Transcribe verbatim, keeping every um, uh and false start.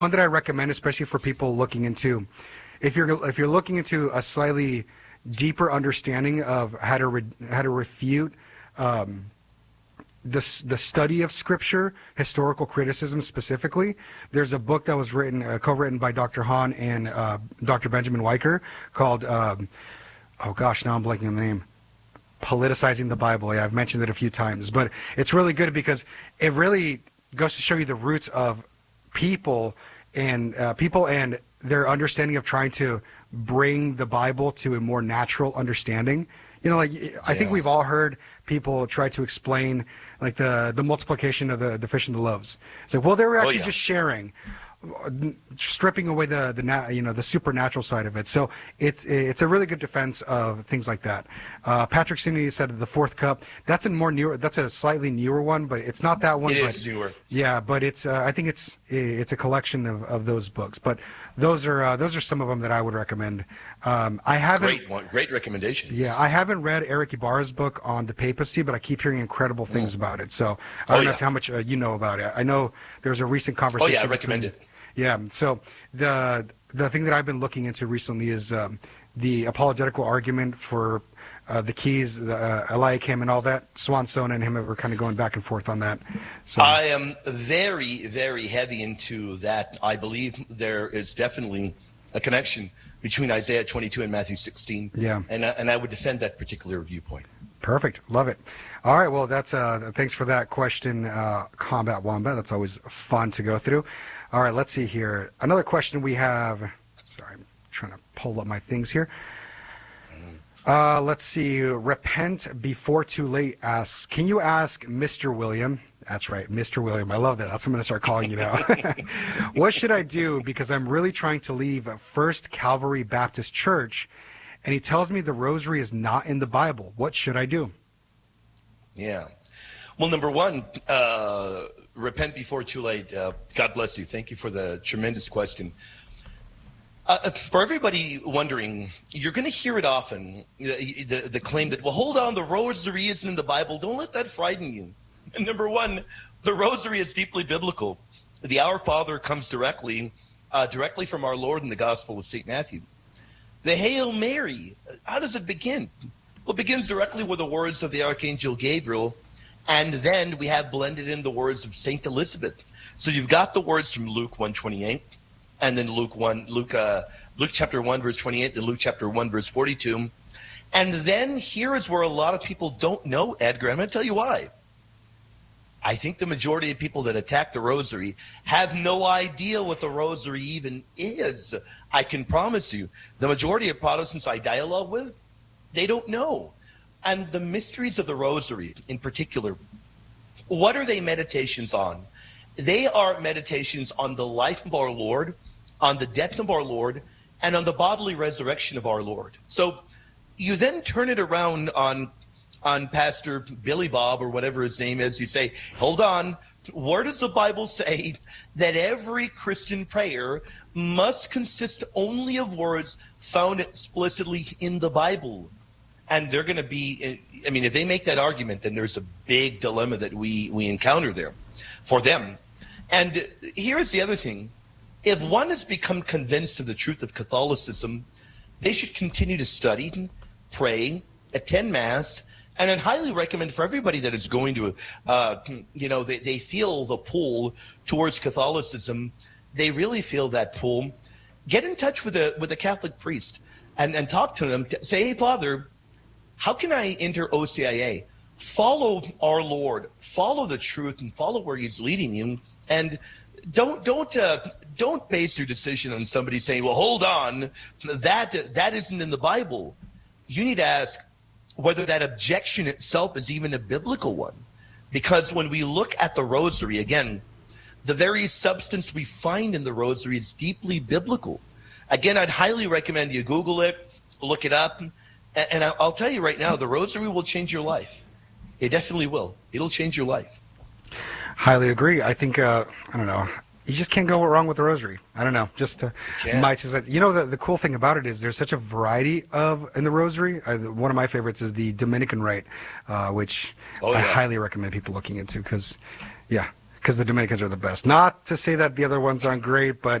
one that I recommend, especially for people looking into, if you're if you're looking into a slightly deeper understanding of how to re, how to refute um, the the study of Scripture, historical criticism specifically. There's a book that was written, uh, co-written by Doctor Hahn and uh, Doctor Benjamin Weicker called, um, oh gosh, now I'm blanking on the name. Politicizing the Bible. Yeah, I've mentioned it a few times, but it's really good because it really goes to show you the roots of people and uh, people and their understanding of trying to bring the Bible to a more natural understanding. You know, like I think Yeah. we've all heard people try to explain like the the multiplication of the the fish and the loaves. It's like, well, they were Oh actually yeah. just sharing, stripping away the the na- you know the supernatural side of it. So it's it's a really good defense of things like that. Uh, Patrick Sinney said the fourth cup. That's a more newer. That's a slightly newer one, but it's not that one. It but, is newer. Yeah, but it's uh, I think it's it's a collection of, of those books. But those are uh, those are some of them that I would recommend. Um, I haven't. Great one. Great recommendations. Yeah, I haven't read Eric Ibarra's book on the papacy, but I keep hearing incredible things Mm. about it. So I Oh, don't know yeah. if how much uh, you know about it. I know there's a recent Oh conversation. yeah, I recommend between, it. Yeah, so the the thing that I've been looking into recently is um, the apologetical argument for uh, the keys, the uh, Eliakim, and all that. Swanson and him were kind of going back and forth on that. So I am very, very heavy into that. I believe there is definitely a connection between Isaiah twenty-two and Matthew sixteen. Yeah. And, I- and I would defend that particular viewpoint. perfect, love it. All right, well, that's uh, thanks for that question, uh, Combat Wombat. That's always fun to go through. All right, let's see here. Another question we have. Sorry, I'm trying to pull up my things here. Uh, let's see. Repent Before Too Late asks, can you ask Mister William? That's right, Mister William. I love that. That's what I'm going to start calling you now. What should I do? Because I'm really trying to leave First Calvary Baptist Church, and he tells me the rosary is not in the Bible. What should I do? Yeah. Well, number one, uh, repent before too late. Uh, God bless you. Thank you for the tremendous question. Uh, for everybody wondering, you're going to hear it often, the, the, the claim that, well, hold on, the rosary isn't in the Bible. Don't let that frighten you. And number one, the rosary is deeply biblical. The Our Father comes directly, uh, directly from our Lord in the Gospel of Saint Matthew. The Hail Mary, how does it begin? Well, it begins directly with the words of the Archangel Gabriel, and then we have blended in the words of Saint Elizabeth. So you've got the words from Luke one twenty-eight, and then Luke one, Luke, uh, Luke chapter one, verse twenty-eight, then Luke chapter one, verse forty-two. And then here is where a lot of people don't know, Edgar. I'm going to tell you why. I think the majority of people that attack the rosary have no idea what the rosary even is. I can promise you, the majority of Protestants I dialogue with, they don't know. And the mysteries of the rosary in particular, what are they meditations on? They are meditations on the life of our Lord, on the death of our Lord, and on the bodily resurrection of our Lord. So you then turn it around on on Pastor Billy Bob or whatever his name is. You say, hold on, where does the Bible say that every Christian prayer must consist only of words found explicitly in the Bible? And they're going to be, I mean, if they make that argument, then there's a big dilemma that we, we encounter there for them. And here's the other thing. If one has become convinced of the truth of Catholicism, they should continue to study, pray, attend Mass, and I'd highly recommend for everybody that is going to, uh, you know, they, they feel the pull towards Catholicism, they really feel that pull, get in touch with a with a Catholic priest and, and talk to them. Say, hey, Father, how can I enter O C I A? Follow our Lord, follow the truth, and follow where He's leading you. And don't don't uh, don't base your decision on somebody saying, "Well, hold on, that that isn't in the Bible." You need to ask whether that objection itself is even a biblical one, because when we look at the Rosary again, the very substance we find in the Rosary is deeply biblical. Again, I'd highly recommend you Google it, look it up. And I'll tell you right now, the Rosary will change your life. It definitely will. It'll change your life. Highly agree. I think, uh, I don't know, you just can't go wrong with the Rosary. I don't know. Just uh, my, you know, the, the cool thing about it is there's such a variety of, in the Rosary. Uh, one of my favorites is the Dominican Rite, uh, which oh, yeah. I highly recommend people looking into because, yeah, because the Dominicans are the best. Not to say that the other ones aren't great, but